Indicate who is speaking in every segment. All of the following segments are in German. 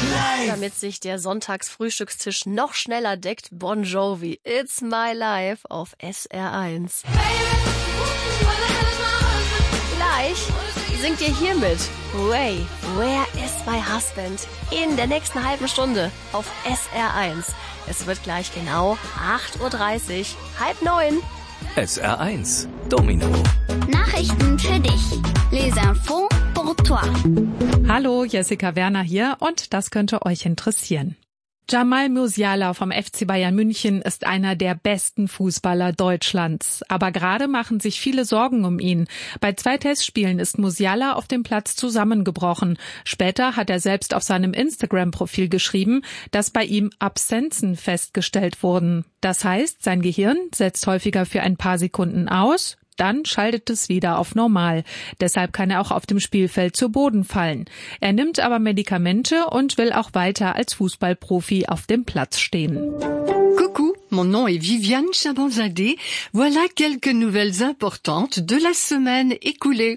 Speaker 1: Damit sich der Sonntagsfrühstückstisch noch schneller deckt, Bon Jovi, It's My Life auf SR1. Gleich singt ihr hier mit Ray, Where is my husband? In der nächsten halben Stunde auf SR1. Es wird gleich genau 8:30 Uhr, 8:30.
Speaker 2: SR1 Domino.
Speaker 3: Nachrichten für dich. Les infos pour toi.
Speaker 4: Hallo, Jessica Werner hier und das könnte euch interessieren. Jamal Musiala vom FC Bayern München ist einer der besten Fußballer Deutschlands. Aber gerade machen sich viele Sorgen um ihn. Bei 2 Testspielen ist Musiala auf dem Platz zusammengebrochen. Später hat er selbst auf seinem Instagram-Profil geschrieben, dass bei ihm Absenzen festgestellt wurden. Das heißt, sein Gehirn setzt häufiger für ein paar Sekunden aus, dann schaltet es wieder auf normal. Deshalb kann er auch auf dem Spielfeld zu Boden fallen. Er nimmt aber Medikamente und will auch weiter als Fußballprofi auf dem Platz stehen.
Speaker 5: Coucou, mon nom est Viviane Chabanzadeh. Voilà quelques nouvelles importantes de la semaine écoulée.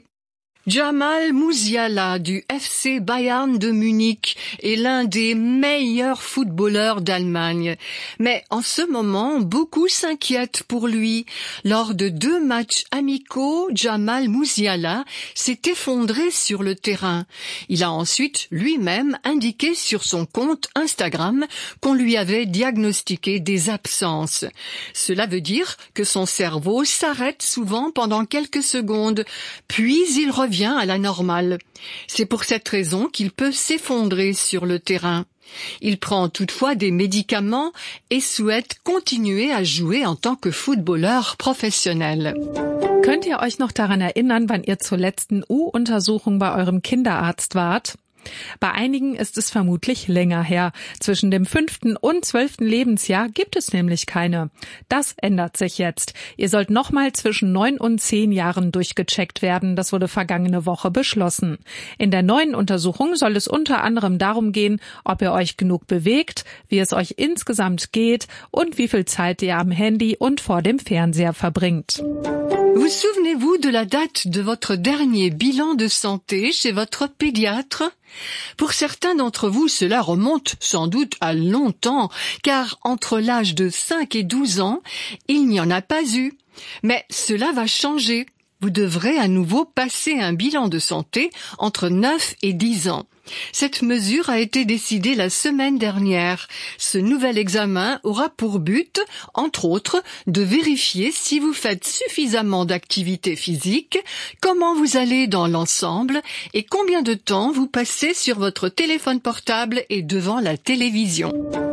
Speaker 5: Jamal Musiala du FC Bayern de Munich est l'un des meilleurs footballeurs d'Allemagne. Mais en ce moment, beaucoup s'inquiètent pour lui. Lors de 2 matchs amicaux, Jamal Musiala s'est effondré sur le terrain. Il a ensuite lui-même indiqué sur son compte Instagram qu'on lui avait diagnostiqué des absences. Cela veut dire que son cerveau s'arrête souvent pendant quelques secondes, puis il revient à la normale. C'est pour cette raison qu'il peut s'effondrer sur le terrain. Il prend toutefois des médicaments et souhaite continuer à jouer en tant que footballeur professionnel.
Speaker 4: Könnt ihr euch noch daran erinnern, wann ihr zur letzten U-Untersuchung bei eurem Kinderarzt wart? Bei einigen ist es vermutlich länger her. Zwischen dem 5. und 12. Lebensjahr gibt es nämlich keine. Das ändert sich jetzt. Ihr sollt nochmal zwischen 9 und 10 Jahren durchgecheckt werden. Das wurde vergangene Woche beschlossen. In der neuen Untersuchung soll es unter anderem darum gehen, ob ihr euch genug bewegt, wie es euch insgesamt geht und wie viel Zeit ihr am Handy und vor dem Fernseher verbringt.
Speaker 5: Vous souvenez-vous de la date de votre dernier bilan de santé chez votre pédiatre? Pour certains d'entre vous, cela remonte sans doute à longtemps, car entre l'âge de 5 et 12 ans, il n'y en a pas eu. Mais cela va changer. Vous devrez à nouveau passer un bilan de santé entre 9 et 10 ans. Cette mesure a été décidée la semaine dernière. Ce nouvel examen aura pour but, entre autres, de vérifier si vous faites suffisamment d'activité physique, comment vous allez dans l'ensemble et combien de temps vous passez sur votre téléphone portable et devant la télévision.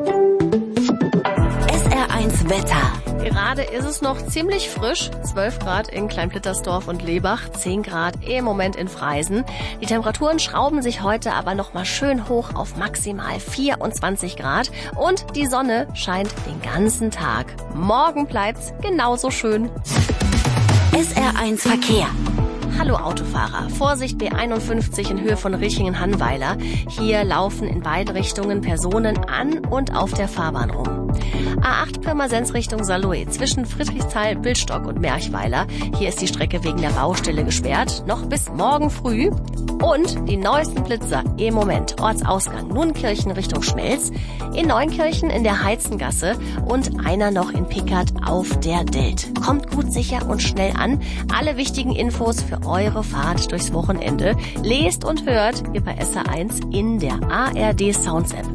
Speaker 3: SR1 Wetter.
Speaker 1: Gerade ist es noch ziemlich frisch, 12 Grad in Kleinplittersdorf und Lebach, 10 Grad im Moment in Freisen. Die Temperaturen schrauben sich heute aber noch mal schön hoch auf maximal 24 Grad und die Sonne scheint den ganzen Tag. Morgen bleibt's genauso schön.
Speaker 3: SR1 Verkehr.
Speaker 1: Hallo Autofahrer, Vorsicht B51 in Höhe von Richingen-Hannweiler. Hier laufen in beide Richtungen Personen an und auf der Fahrbahn rum. A8 Pirmasens Richtung Saarlouis zwischen Friedrichsthal, Billstock und Merchweiler. Hier ist die Strecke wegen der Baustelle gesperrt, noch bis morgen früh. Und die neuesten Blitzer im Moment. Ortsausgang Nunkirchen Richtung Schmelz, in Neunkirchen in der Heizengasse und einer noch in Pickert auf der Delt. Kommt gut sicher und schnell an. Alle wichtigen Infos für eure Fahrt durchs Wochenende lest und hört ihr bei SR1 in der ARD Sounds App.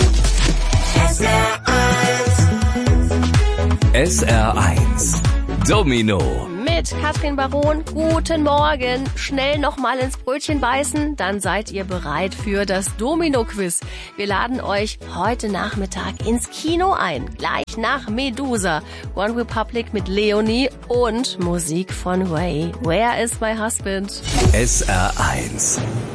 Speaker 2: SR1 Domino.
Speaker 1: Mit Katrin Baron, guten Morgen. Schnell nochmal ins Brötchen beißen, dann seid ihr bereit für das Domino-Quiz. Wir laden euch heute Nachmittag ins Kino ein. Gleich nach Medusa, One Republic mit Leonie und Musik von Ray. Where is my husband?
Speaker 2: SR1